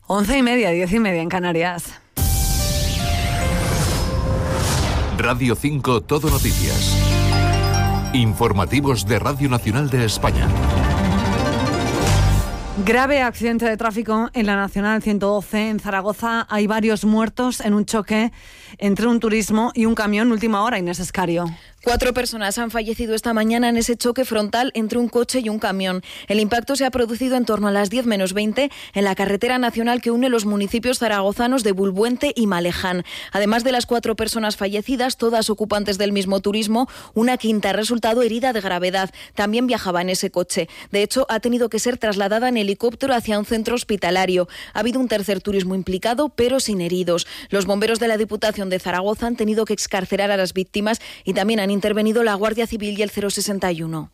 11:30, 10:30 en Canarias. Radio 5 Todo Noticias. Informativos de Radio Nacional de España. Grave accidente de tráfico en la Nacional 112 en Zaragoza. Hay varios muertos en un choque entre un turismo y un camión. Última hora, Inés Escario. 4 personas han fallecido esta mañana en ese choque frontal entre un coche y un camión. El impacto se ha producido en torno a las 10 menos 20 en la carretera nacional que une los municipios zaragozanos de Bulbuente y Maleján. Además de las 4 personas fallecidas, todas ocupantes del mismo turismo, una quinta ha resultado herida de gravedad. También viajaba en ese coche. De hecho, ha tenido que ser trasladada en helicóptero hacia un centro hospitalario. Ha habido un tercer turismo implicado, pero sin heridos. Los bomberos de la Diputación de Zaragoza han tenido que excarcerar a las víctimas y también han intervenido la Guardia Civil y el 061.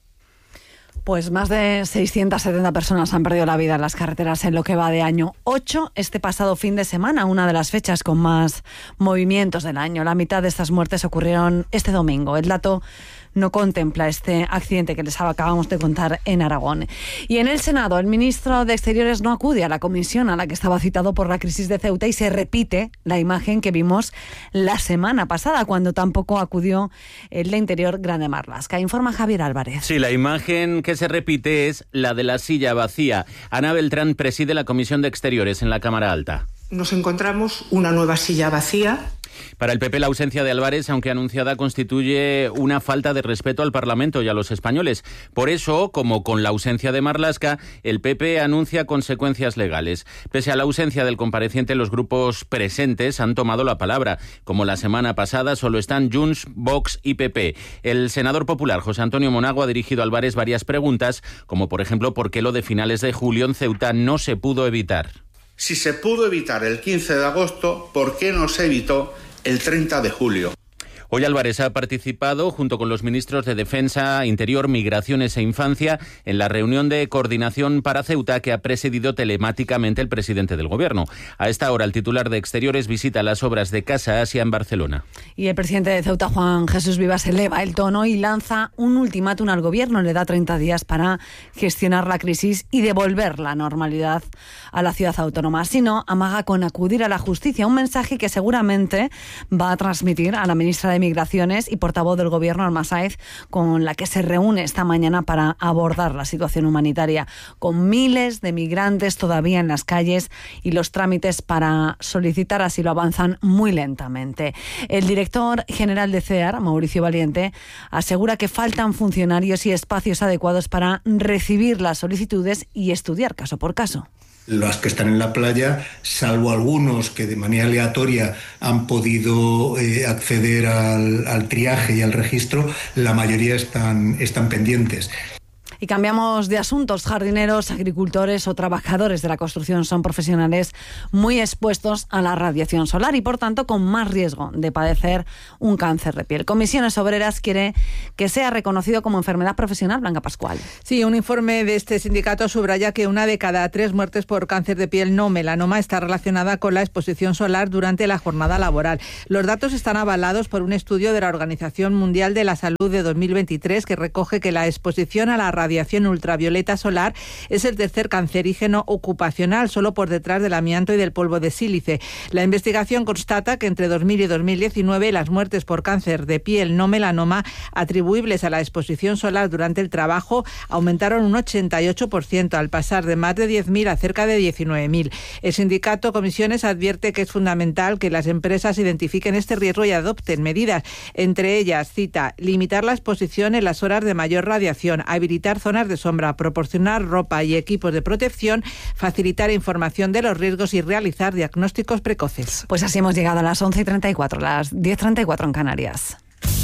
Pues más de 670 personas han perdido la vida en las carreteras en lo que va de año. 8 este pasado fin de semana, una de las fechas con más movimientos del año. La mitad de estas muertes ocurrieron este domingo. El dato no contempla este accidente que les acabamos de contar en Aragón. Y en el Senado, el ministro de Exteriores no acude a la comisión a la que estaba citado por la crisis de Ceuta y se repite la imagen que vimos la semana pasada, cuando tampoco acudió el de Interior Grande Marlaska. Informa Javier Álvarez. Sí, la imagen que se repite es la de la silla vacía. Ana Beltrán preside la Comisión de Exteriores en la Cámara Alta. Nos encontramos una nueva silla vacía. Para el PP, la ausencia de Álvarez, aunque anunciada, constituye una falta de respeto al Parlamento y a los españoles. Por eso, como con la ausencia de Marlaska, el PP anuncia consecuencias legales. Pese a la ausencia del compareciente, los grupos presentes han tomado la palabra. Como la semana pasada, solo están Junts, Vox y PP. El senador popular José Antonio Monago ha dirigido a Álvarez varias preguntas, como por ejemplo, ¿por qué lo de finales de julio en Ceuta no se pudo evitar? Si se pudo evitar el 15 de agosto, ¿por qué no se evitó el 30 de julio? Hoy Álvarez ha participado, junto con los ministros de Defensa, Interior, Migraciones e Infancia, en la reunión de coordinación para Ceuta que ha presidido telemáticamente el presidente del Gobierno. A esta hora, el titular de Exteriores visita las obras de Casa Asia en Barcelona. Y el presidente de Ceuta, Juan Jesús Vivas, eleva el tono y lanza un ultimátum al Gobierno. Le da 30 días para gestionar la crisis y devolver la normalidad a la ciudad autónoma. Si no, amaga con acudir a la justicia, un mensaje que seguramente va a transmitir a la ministra de Migraciones y portavoz del Gobierno, Alma Sáez, con la que se reúne esta mañana para abordar la situación humanitaria, con miles de migrantes todavía en las calles y los trámites para solicitar asilo avanzan muy lentamente. El director general de CEAR, Mauricio Valiente, asegura que faltan funcionarios y espacios adecuados para recibir las solicitudes y estudiar caso por caso. Las que están en la playa, salvo algunos que de manera aleatoria han podido acceder al triaje y al registro, la mayoría están pendientes. Y cambiamos de asuntos. Jardineros, agricultores o trabajadores de la construcción son profesionales muy expuestos a la radiación solar y, por tanto, con más riesgo de padecer un cáncer de piel. Comisiones Obreras quiere que sea reconocido como enfermedad profesional. Blanca Pascual. Sí, un informe de este sindicato subraya que 1 de cada 3 muertes por cáncer de piel no melanoma está relacionada con la exposición solar durante la jornada laboral. Los datos están avalados por un estudio de la Organización Mundial de la Salud de 2023 que recoge que la exposición a la radiación ultravioleta solar es el tercer cancerígeno ocupacional, solo por detrás del amianto y del polvo de sílice. La investigación constata que entre 2000 y 2019 las muertes por cáncer de piel no melanoma atribuibles a la exposición solar durante el trabajo aumentaron un 88%, al pasar de más de 10.000 a cerca de 19.000. El sindicato Comisiones advierte que es fundamental que las empresas identifiquen este riesgo y adopten medidas. Entre ellas, cita, limitar la exposición en las horas de mayor radiación, habilitar zonas de sombra, proporcionar ropa y equipos de protección, facilitar información de los riesgos y realizar diagnósticos precoces. Pues así hemos llegado a las 11:34, las 10:34 en Canarias.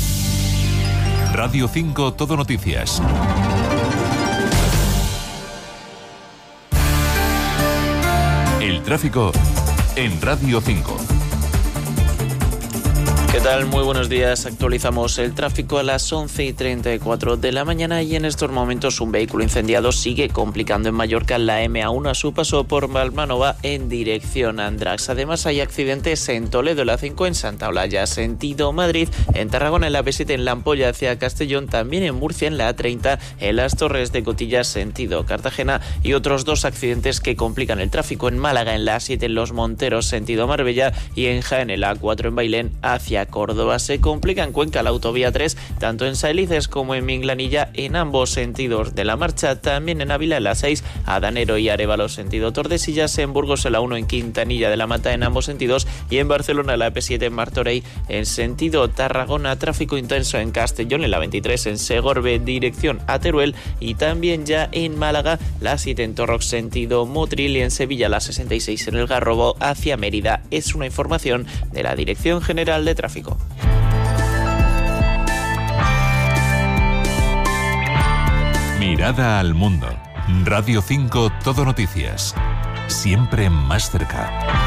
Radio 5 Todo Noticias. El tráfico en Radio 5. ¿Qué tal? Muy buenos días. Actualizamos el tráfico a las 11:34 de la mañana y en estos momentos un vehículo incendiado sigue complicando en Mallorca la M1 a su paso por Balmanova en dirección a Andratx. Además hay accidentes en Toledo, la 5 en Santa Olalla, sentido Madrid, en Tarragona en la B7 en La Ampolla hacia Castellón, también en Murcia en la A30 en las Torres de Cotillas sentido Cartagena y otros 2 accidentes que complican el tráfico en Málaga en la A7 en Los Monteros sentido Marbella y en Jaén en la A4 en Bailén hacia Córdoba. Se complica en Cuenca la autovía 3, tanto en Saelices como en Minglanilla en ambos sentidos de la marcha. También en Ávila en la 6, Adanero y Arévalo sentido Tordesillas, en Burgos en la 1 en Quintanilla de la Mata en ambos sentidos y en Barcelona la P7 en Martorell en sentido Tarragona. Tráfico intenso en Castellón en la 23 en Segorbe dirección a Teruel y también ya en Málaga la 7 en Torrox sentido Motril y en Sevilla la 66 en El Garrobo hacia Mérida. Es una información de la Dirección General de Tráfico. Mirada al mundo. Radio 5 Todo Noticias. Siempre más cerca.